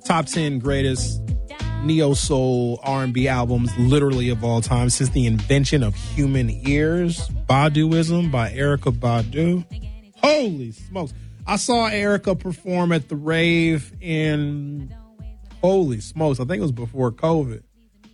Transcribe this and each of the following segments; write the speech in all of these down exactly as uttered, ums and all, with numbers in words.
top ten greatest neo-soul R and B albums literally of all time since the invention of human ears. Baduism by Erykah Badu. Holy smokes. I saw Erykah perform at the rave in, holy smokes, I think it was before COVID.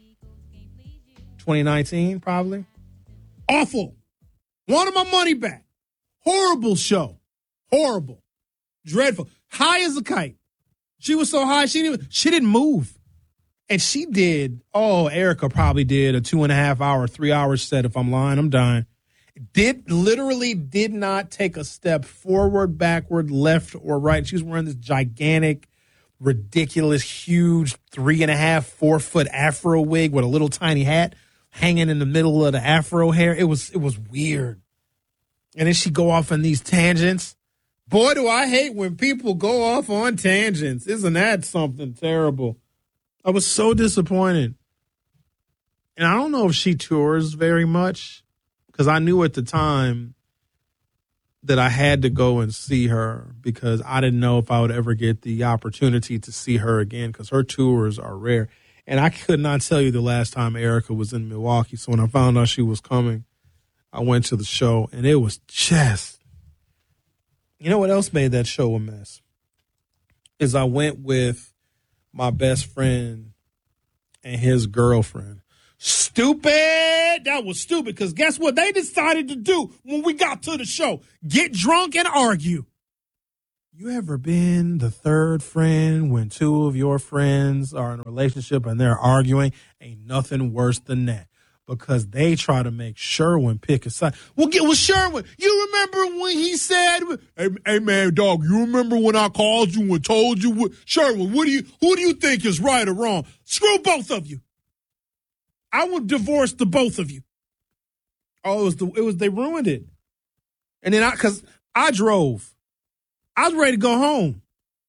twenty nineteen, probably. Awful. Wanted my money back. Horrible show. Horrible. Dreadful. High as a kite. She was so high, she didn't, she didn't move. And she did, oh, Erykah probably did a two and a half hour, three hour set. If I'm lying, I'm dying. Did literally did not take a step forward, backward, left, or right. She was wearing this gigantic, ridiculous, huge three and a half, four foot afro wig with a little tiny hat hanging in the middle of the afro hair. It was it was weird. And then she go off on these tangents. Boy, do I hate when people go off on tangents. Isn't that something terrible? I was so disappointed. And I don't know if she tours very much, because I knew at the time that I had to go and see her because I didn't know if I would ever get the opportunity to see her again, because her tours are rare. And I could not tell you the last time Erykah was in Milwaukee. So when I found out she was coming, I went to the show, and it was just, you know what else made that show a mess? Is I went with my best friend and his girlfriend. Stupid. That was stupid, because guess what they decided to do when we got to the show? Get drunk and argue. You ever been the third friend when two of your friends are in a relationship and they're arguing? Ain't nothing worse than that, because they try to make Sherwin pick a side. Well, get with Sherwin. You remember when he said, hey, hey, man, dog, you remember when I called you and told you what? Sherwin, what do you, who do you think is right or wrong? Screw both of you. I would divorce the both of you. Oh, it was the, it was, they ruined it. And then I, cause I drove. I was ready to go home.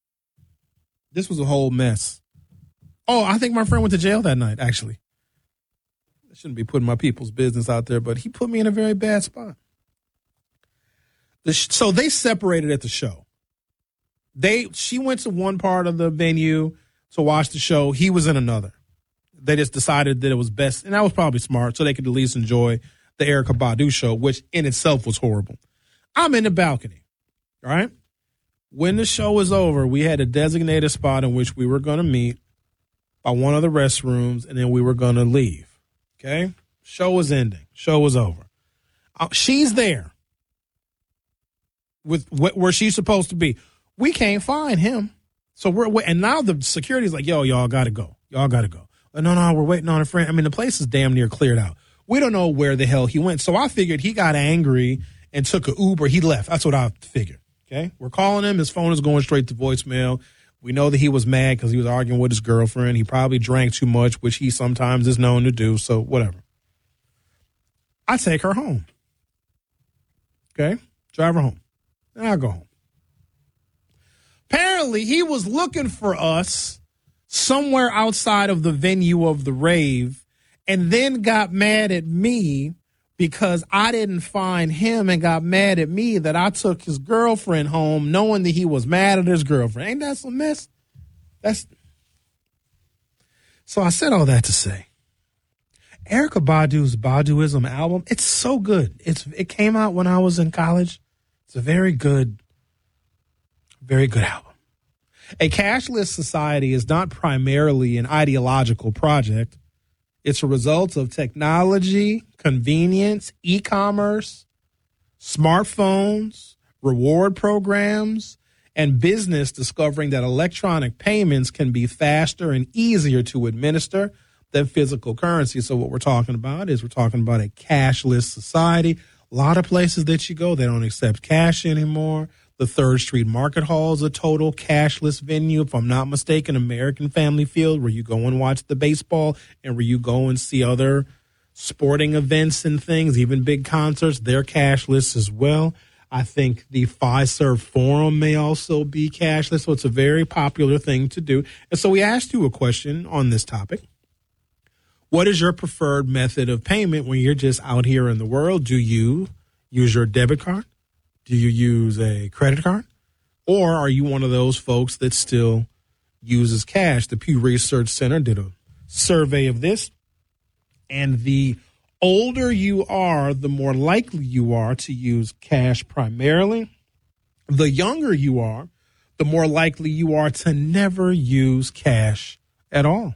This was a whole mess. Oh, I think my friend went to jail that night, actually. I shouldn't be putting my people's business out there, but he put me in a very bad spot. The sh- so they separated at the show. They she went to one part of the venue to watch the show. He was in another. They just decided that it was best, and that was probably smart, so they could at least enjoy the Erykah Badu show, which in itself was horrible. I'm in the balcony, all right? When the show was over, we had a designated spot in which we were going to meet by one of the restrooms, and then we were going to leave. Okay? Show was ending. Show was over. Uh, she's there with wh- where she's supposed to be. We can't find him. So we're, and now the security's like, yo, y'all got to go. Y'all got to go. But no, no, we're waiting on a friend. I mean, the place is damn near cleared out. We don't know where the hell he went. So I figured he got angry and took an Uber. He left. That's what I figured. Okay? We're calling him. His phone is going straight to voicemail. We know that he was mad because he was arguing with his girlfriend. He probably drank too much, which he sometimes is known to do. So whatever. I take her home. Okay? Drive her home. Then I go home. Apparently, he was looking for us somewhere outside of the venue of the rave, and then got mad at me because I didn't find him, and got mad at me that I took his girlfriend home knowing that he was mad at his girlfriend. Ain't that some mess? That's So I said all that to say, Erykah Badu's Baduism album, it's so good. It's It came out when I was in college. It's a very good, very good album. A Cashless Society is not primarily an ideological project. It's a result of technology, convenience, e-commerce, smartphones, reward programs, and business discovering that electronic payments can be faster and easier to administer than physical currency. So what we're talking about is we're talking about a cashless society. A lot of places that you go, they don't accept cash anymore. The Third Street Market Hall is a total cashless venue. If I'm not mistaken, American Family Field, where you go and watch the baseball and where you go and see other sporting events and things, even big concerts, they're cashless as well. I think the Fiserv Forum may also be cashless, so it's a very popular thing to do. And so we asked you a question on this topic. What is your preferred method of payment when you're just out here in the world? Do you use your debit card? Do you use a credit card? Or are you one of those folks that still uses cash. The Pew Research Center did a survey of this, and the older you are, the more likely you are to use cash primarily. The younger you are, the more likely you are to never use cash at all.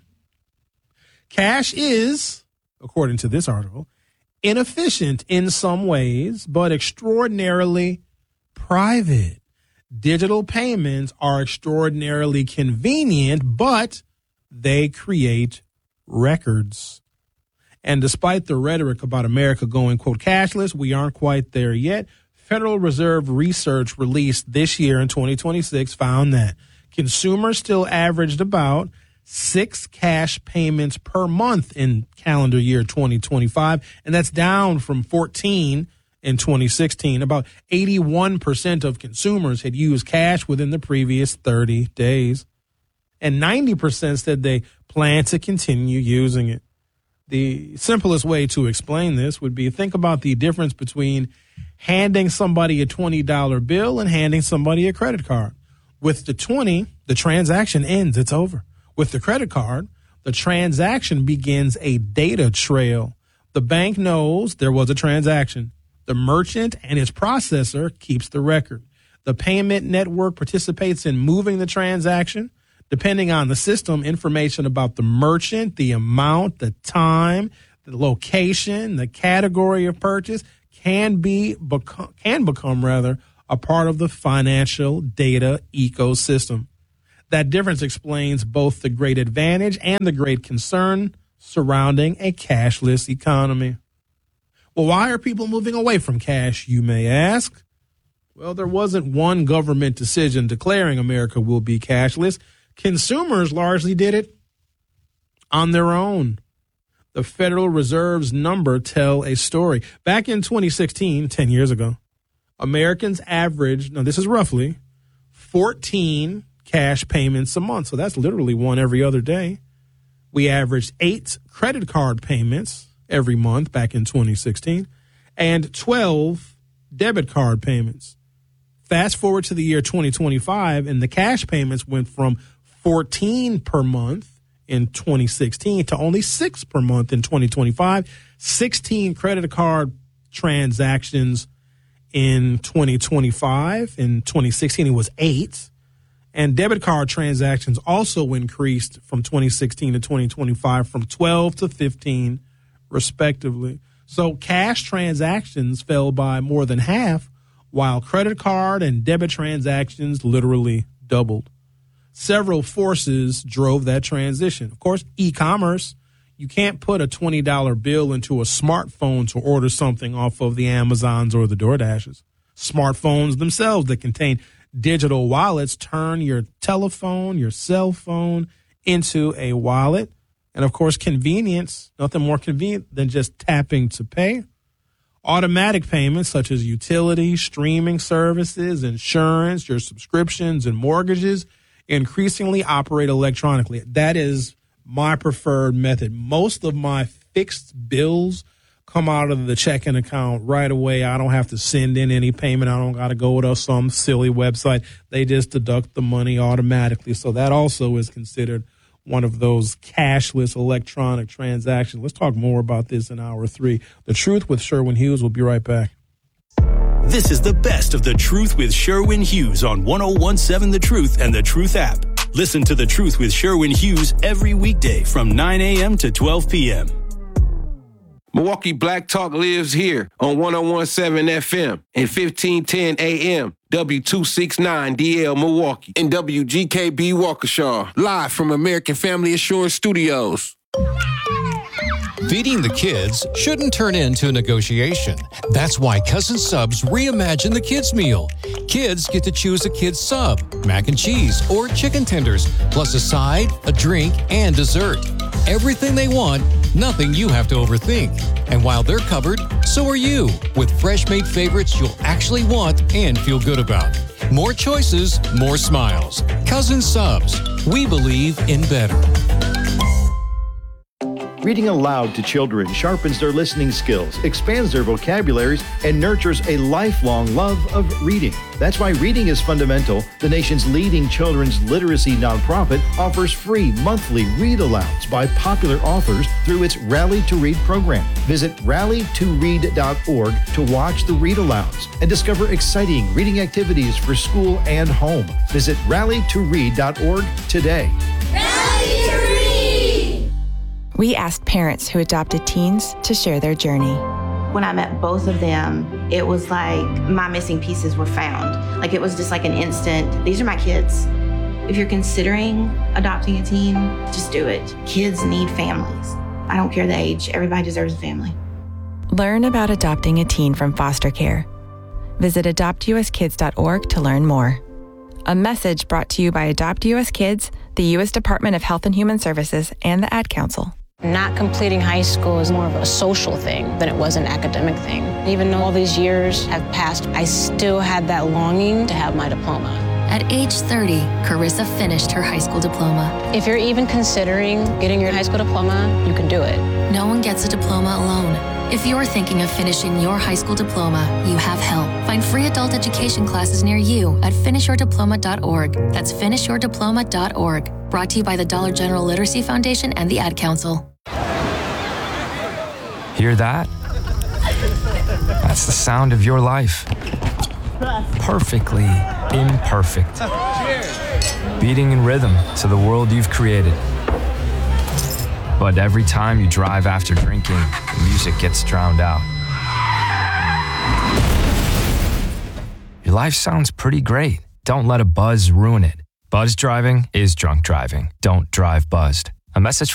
Cash is, according to this article, inefficient in some ways, but extraordinarily private. Digital payments are extraordinarily convenient, but they create records. And despite the rhetoric about America going, quote, cashless, we aren't quite there yet. Federal Reserve research released this year in twenty twenty-six found that consumers still averaged about six cash payments per month in calendar year twenty twenty-five, and that's down from fourteen in twenty sixteen. About eighty-one percent of consumers had used cash within the previous thirty days, and ninety percent said they plan to continue using it. The simplest way to explain this would be think about the difference between handing somebody a twenty dollar bill and handing somebody a credit card. With the twenty, the transaction ends. It's over. With the credit card, the transaction begins a data trail. The bank knows there was a transaction. The merchant and its processor keeps the record. The payment network participates in moving the transaction. Depending on the system, information about the merchant, the amount, the time, the location, the category of purchase can be become, can become rather a part of the financial data ecosystem. That difference explains both the great advantage and the great concern surrounding a cashless economy. Well, why are people moving away from cash, you may ask? Well, there wasn't one government decision declaring America will be cashless. Consumers largely did it on their own. The Federal Reserve's number tell a story. Back in twenty sixteen, ten years ago, Americans averaged, now this is roughly, fourteen cash payments a month. So that's literally one every other day. We averaged eight credit card payments every month back in twenty sixteen and twelve debit card payments. Fast forward to the year twenty twenty-five, and the cash payments went from fourteen per month in twenty sixteen to only six per month in twenty twenty-five, sixteen credit card transactions in twenty twenty-five. In twenty sixteen, it was eight. And debit card transactions also increased from twenty sixteen to twenty twenty-five from twelve to fifteen, respectively. So cash transactions fell by more than half, while credit card and debit transactions literally doubled. Several forces drove that transition. Of course, e-commerce. You can't put a twenty dollar bill into a smartphone to order something off of the Amazons or the DoorDashes. Smartphones themselves that contain digital wallets turn your telephone, your cell phone into a wallet. And, of course, convenience, nothing more convenient than just tapping to pay. Automatic payments such as utilities, streaming services, insurance, your subscriptions, and mortgages increasingly operate electronically. That is my preferred method. Most of my fixed bills come out of the checking account right away. I don't have to send in any payment. I don't got to go to some silly website. They just deduct the money automatically. So that also is considered one of those cashless electronic transactions. Let's talk more about this in hour three. The Truth with Sherwin Hughes. We'll be right back. This is the best of The Truth with Sherwin Hughes on one oh one seven The Truth and The Truth app. Listen to The Truth with Sherwin Hughes every weekday from nine a.m. to twelve p.m. Milwaukee Black Talk lives here on one oh one seven F M and fifteen ten A M. W two sixty-nine D L Milwaukee and W G K B Waukesha, live from American Family Assurance Studios. Feeding the kids shouldn't turn into a negotiation. That's why Cousin Subs reimagined the kids' meal. Kids get to choose a kid's sub, mac and cheese, or chicken tenders, plus a side, a drink, and dessert. Everything they want, nothing you have to overthink. And while they're covered, so are you, with fresh-made favorites you'll actually want and feel good about. More choices, more smiles. Cousin Subs, we believe in better. Reading aloud to children sharpens their listening skills, expands their vocabularies, and nurtures a lifelong love of reading. That's why Reading is Fundamental, the nation's leading children's literacy nonprofit, offers free monthly read-alouds by popular authors through its Rally to Read program. Visit rally to read dot org to watch the read-alouds and discover exciting reading activities for school and home. Visit rally to read dot org today. Rally to Read! We asked parents who adopted teens to share their journey. When I met both of them, it was like my missing pieces were found. Like it was just like an instant, these are my kids. If you're considering adopting a teen, just do it. Kids need families. I don't care the age, everybody deserves a family. Learn about adopting a teen from foster care. Visit adopt u s kids dot org to learn more. A message brought to you by Adopt U S Kids, the U S Department of Health and Human Services, and the Ad Council. Not completing high school is more of a social thing than it was an academic thing. Even though all these years have passed, I still had that longing to have my diploma. At age thirty, Carissa finished her high school diploma. If you're even considering getting your high school diploma, you can do it. No one gets a diploma alone. If you're thinking of finishing your high school diploma, you have help. Find free adult education classes near you at finish your diploma dot org. That's finish your diploma dot org. Brought to you by the Dollar General Literacy Foundation and the Ad Council. Hear that? That's the sound of your life. Perfectly imperfect. Beating in rhythm to the world you've created. But every time you drive after drinking, the music gets drowned out. Your life sounds pretty great. Don't let a buzz ruin it. Buzz driving is drunk driving. Don't drive buzzed. A message from